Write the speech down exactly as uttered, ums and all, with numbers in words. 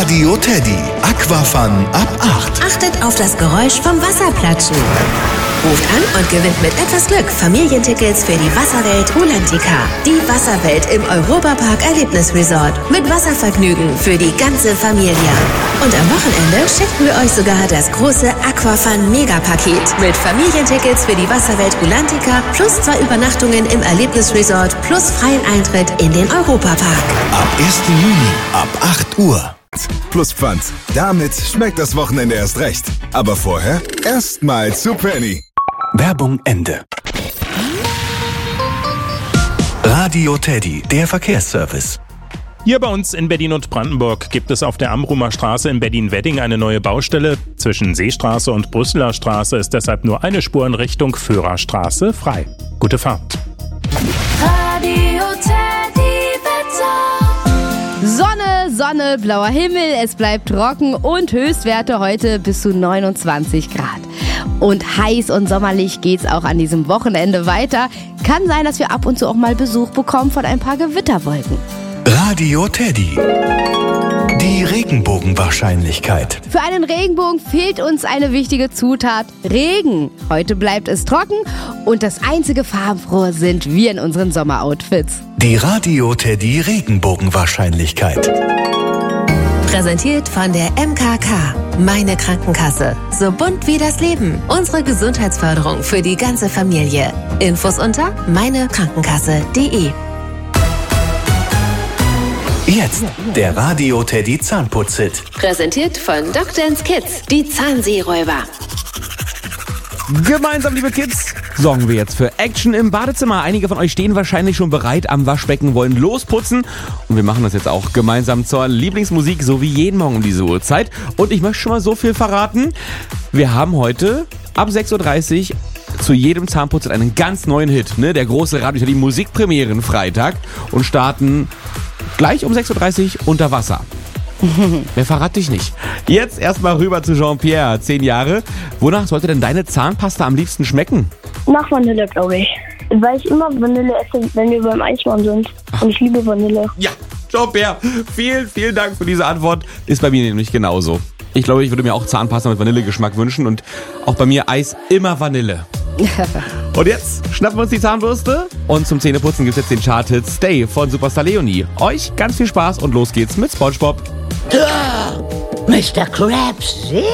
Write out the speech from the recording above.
Radio Teddy. Aquafun ab acht. Achtet auf das Geräusch vom Wasserplatschen. Ruft an und gewinnt mit etwas Glück Familientickets für die Wasserwelt Rulantica. Die Wasserwelt im Europapark Erlebnisresort. Mit Wasservergnügen für die ganze Familie. Und am Wochenende schicken wir euch sogar das große Aquafun Megapaket. Mit Familientickets für die Wasserwelt Rulantica plus zwei Übernachtungen im Erlebnisresort plus freien Eintritt in den Europapark. Ab ersten Juni ab acht Uhr. Plus Pfand. Damit schmeckt das Wochenende erst recht. Aber vorher erstmal zu Penny. Werbung Ende. Radio Teddy, der Verkehrsservice. Hier bei uns in Berlin und Brandenburg gibt es auf der Amrumer Straße in Berlin-Wedding eine neue Baustelle. Zwischen Seestraße und Brüsseler Straße ist deshalb nur eine Spur in Richtung Führerstraße frei. Gute Fahrt. Radio Teddy Wetter. Sonne, Sonne, blauer Himmel, es bleibt trocken und Höchstwerte heute bis zu neunundzwanzig Grad. Und heiß und sommerlich geht's auch an diesem Wochenende weiter. Kann sein, dass wir ab und zu auch mal Besuch bekommen von ein paar Gewitterwolken. Radio Teddy. Die Regenbogenwahrscheinlichkeit. Für einen Regenbogen fehlt uns eine wichtige Zutat: Regen. Heute bleibt es trocken und das einzige farbenfrohe sind wir in unseren Sommeroutfits. Die Radio Teddy Regenbogenwahrscheinlichkeit. Präsentiert von der M K K. Meine Krankenkasse. So bunt wie das Leben. Unsere Gesundheitsförderung für die ganze Familie. Infos unter meine krankenkasse punkt de. Jetzt der Radio Teddy Zahnputz-Hit. Präsentiert von Doctors Kids. Die Zahnseeräuber. Gemeinsam, liebe Kids, sorgen wir jetzt für Action im Badezimmer. Einige von euch stehen wahrscheinlich schon bereit am Waschbecken, wollen losputzen. Und wir machen das jetzt auch gemeinsam zur Lieblingsmusik, so wie jeden Morgen um diese Uhrzeit. Und ich möchte schon mal so viel verraten. Wir haben heute ab sechs Uhr dreißig zu jedem Zahnputz einen ganz neuen Hit. Ne? Der große Radio Teddy Musikpremieren Freitag. Und starten gleich um sechs Uhr dreißig unter Wasser. Mehr verrate ich nicht. Jetzt erstmal rüber zu Jean-Pierre, zehn Jahre. Wonach sollte denn deine Zahnpasta am liebsten schmecken? Nach Vanille, glaube ich. Weil ich immer Vanille esse, wenn wir beim Eichhorn sind. Und ich liebe Vanille. Ja, Jean-Pierre, vielen, vielen Dank für diese Antwort. Ist bei mir nämlich genauso. Ich glaube, ich würde mir auch Zahnpasta mit Vanillegeschmack wünschen und auch bei mir Eis immer Vanille. Und jetzt schnappen wir uns die Zahnbürste und zum Zähneputzen gibt es jetzt den Chart-Hit Stay von Superstar Leonie. Euch ganz viel Spaß und los geht's mit SpongeBob. Mister Krabs, sehr